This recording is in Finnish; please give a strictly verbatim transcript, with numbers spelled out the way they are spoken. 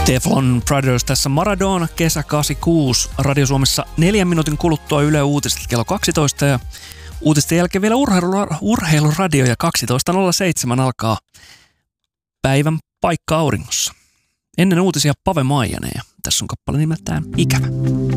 Teflon Brothers tässä Maradona, kesä kahdeksankymmentäkuusi. Radio Suomessa neljän minuutin kuluttua Yle Uutiset kello kaksitoista ja uutisten jälkeen vielä urheilu, urheiluradio ja kaksitoista nolla seitsemän alkaa päivän paikka auringossa. Ennen uutisia Pave Maijanen ja tässä on kappale nimeltään Ikävä.